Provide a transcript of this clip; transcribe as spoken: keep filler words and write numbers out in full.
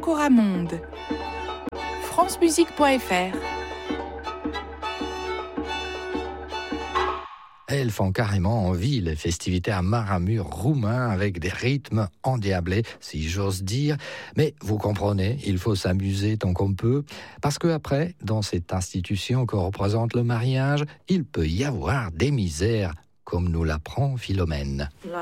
Coramonde. francemusique point f r. Elles font carrément envie, les festivités à Maramur roumain avec des rythmes endiablés, si j'ose dire. Mais vous comprenez, il faut s'amuser tant qu'on peut, parce qu'après, dans cette institution que représente le mariage, il peut y avoir des misères, comme nous l'apprend Philomène.